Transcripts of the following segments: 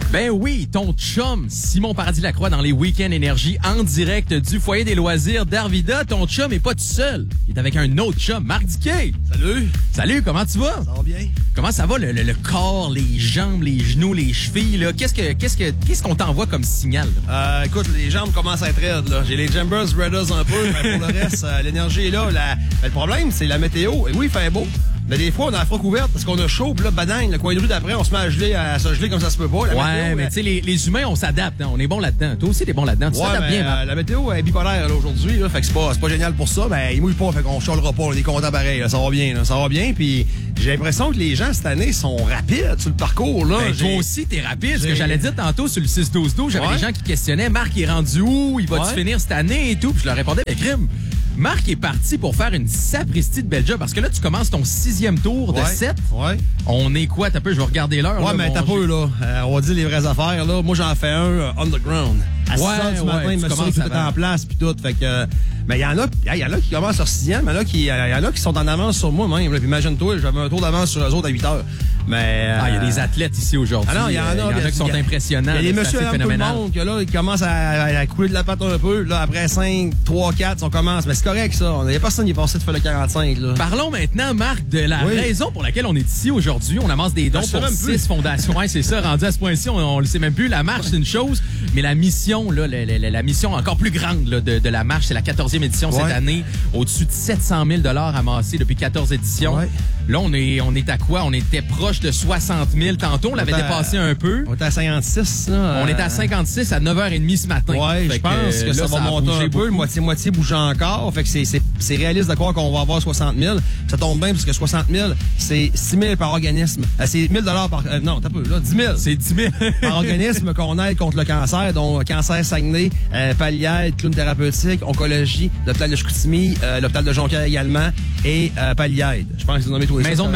Ben oui, ton chum, Simon Paradis-Lacroix dans les Week-ends Énergie en direct du foyer des loisirs d'Arvida. Ton chum est pas tout seul. Il est avec un autre chum, Marc Diquet. Salut. Salut, comment tu vas? Ça va bien? Comment ça va, le corps, les jambes, les genoux, les chevilles, là? Qu'est-ce qu'on t'envoie comme signal? Écoute, les jambes commencent à être raides, là. J'ai les Jambers Brothers un peu, mais pour le reste, l'énergie est là. Le problème, c'est la météo. Et oui, il fait beau. Mais des fois, on a la froc ouverte parce qu'on a chaud, puis là, banane, le coin de rue d'après, on se met à se geler comme ça se peut pas. Ouais, mais tu sais, les humains, on s'adapte, hein. On est bon là-dedans. Toi aussi, t'es bon là-dedans. Tu t'adaptes bien, Marc. La météo est bipolaire, là, aujourd'hui, là. Fait que c'est pas génial pour ça. Ben, il mouille pas, fait qu'on chialera pas. On est content pareil, là. Ça va bien, là. Ça va bien, puis j'ai l'impression que les gens, cette année, sont rapides sur le parcours, là. Ben, toi aussi, t'es rapide. Ce que j'allais dire tantôt sur le 6-12-12, j'avais des gens qui questionnaient, Marc, il est rendu où? Il va-tu finir cette année et tout? Puis je leur répondais, ben, crime. Marc est parti pour faire une sapristi de belle job. Parce que là, tu commences ton 6e tour de 7. Ouais. On est quoi? T'as peu, je vais regarder l'heure. Ouais, mais t'as peu, là. On va dire les vraies affaires, là. Moi, j'en fais un underground. À 6 heures du matin, il me semble tout est en place, puis tout. Fait que, mais il y en a qui commencent leur 6e, il y en a qui sont en avance sur moi, même. Puis imagine-toi, j'avais un tour d'avance sur eux autres à 8 heures. Mais. Il y a des athlètes ici aujourd'hui. Ah non, il y en a qui sont impressionnants. Il y a des messieurs tout le monde, que là, ils commencent à couler de la patte un peu. Là, après 5, 3, 4, on commence. Mais c'est correct, ça. Il n'y a personne qui est passé de faire le 45, là. Parlons maintenant, Marc, de la raison pour laquelle on est ici aujourd'hui. On amasse des dons pour 6 fondations. Ouais, c'est ça. Rendu à ce point-ci, on le sait même plus. La marche, c'est une chose. Mais la mission, là, la mission encore plus grande là, de la marche, c'est la 14e édition cette année. Au-dessus de 700 000 amassés depuis 14 éditions. Ouais. Là, on est à quoi? On était proche de 60 000. Tantôt, on l'avait dépassé un peu. On était à 56, là. On était à 56 à 9h30 ce matin. Ouais, je pense que là, ça va monter un peu. Moitié bouge encore. Fait que c'est réaliste de croire qu'on va avoir 60 000. Ça tombe bien parce que 60 000, c'est 6 000 par organisme. C'est 1 000 par... non, t'as peu, là, 10 000. C'est 10 000. Par organisme qu'on aide contre le cancer, dont Cancer Saguenay, Paliade, Clown Thérapeutique, Oncologie, l'hôpital de Chicoutimi, l'hôpital de Jonquière également, et Paliade. Je pense que c'est nommé tous les Fondation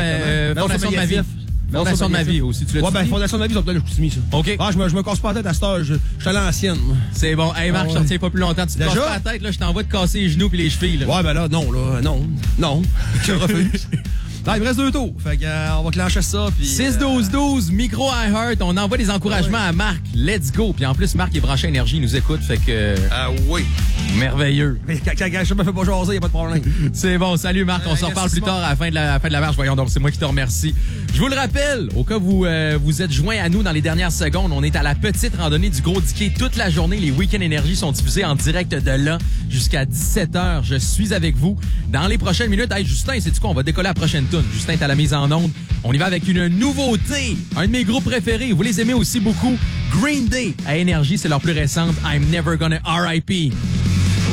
de ma vie. Fondation de ma vie aussi. Tu l'as dit? Fondation de ma vie, c'est l'hôpital de Chicoutimi, ça. OK. Je me casse pas la tête à cette heure. Je suis à l'ancienne. C'est bon. Hey, Marc, je te retiens pas plus longtemps. Tu te casses pas la tête, là. Je t'envoie te casser les genoux puis les chevilles, là. Ouais, ben là, non. Je refuse. Non, il me reste 2 tours. Fait que, on va clencher ça. 6-12-12, micro iHeart. On envoie des encouragements à Marc. Let's go. Puis en plus, Marc est branché énergie. Il nous écoute. Fait que. Ah oui. Merveilleux. Mais quand je me fais pas jaser, il n'y a pas de problème. C'est bon. Salut, Marc. On s'en reparle plus tard à la fin de la marche. Voyons donc, c'est moi qui te remercie. Je vous le rappelle, au cas où vous êtes joints à nous dans les dernières secondes, on est à la petite randonnée du Gros Diquet toute la journée. Les Week-ends Énergie sont diffusés en direct de là jusqu'à 17h. Je suis avec vous. Dans les prochaines minutes, hey, Justin, sais-tu quoi? On va décoller la prochaine toune. Justin est à la mise en onde. On y va avec une nouveauté. Un de mes groupes préférés. Vous les aimez aussi beaucoup. Green Day à Énergie, c'est leur plus récente. I'm Never Gonna R.I.P.